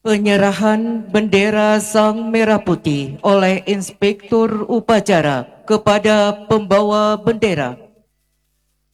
Penyerahan bendera Sang Merah Putih oleh Inspektur Upacara kepada pembawa bendera.